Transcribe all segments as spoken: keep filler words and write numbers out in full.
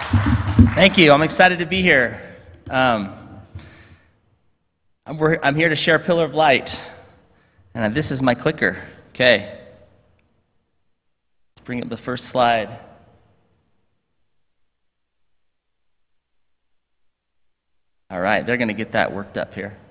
Thank you. I'm excited to be here. Um, I'm, we're, I'm here to share Pillar of Light, and this is my clicker. Okay. Let's bring up the first slide. All right, they're going to get that worked up here.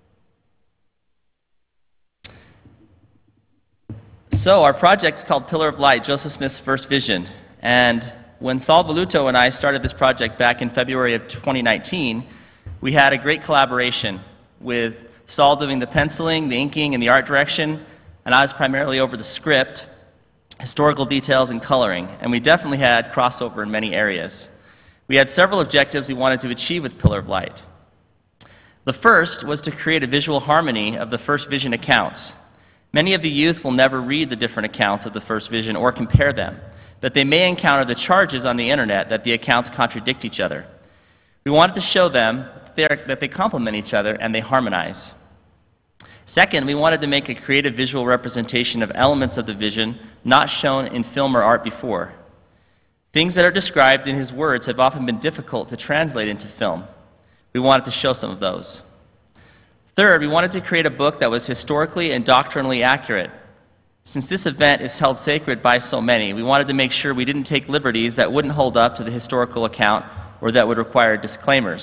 So our project is called Pillar of Light, Joseph Smith's First Vision. And when Saul Voluto and I started this project back in February of twenty nineteen, we had a great collaboration with Saul doing the penciling, the inking, and the art direction, and I was primarily over the script, historical details, and coloring. And we definitely had crossover in many areas. We had several objectives we wanted to achieve with Pillar of Light. The first was to create a visual harmony of the First Vision accounts. Many of the youth will never read the different accounts of the First Vision or compare them, but they may encounter the charges on the internet that the accounts contradict each other. We wanted to show them that they complement each other and they harmonize. Second, we wanted to make a creative visual representation of elements of the vision not shown in film or art before. Things that are described in his words have often been difficult to translate into film. We wanted to show some of those. Third, we wanted to create a book that was historically and doctrinally accurate. Since this event is held sacred by so many, we wanted to make sure we didn't take liberties that wouldn't hold up to the historical account or that would require disclaimers.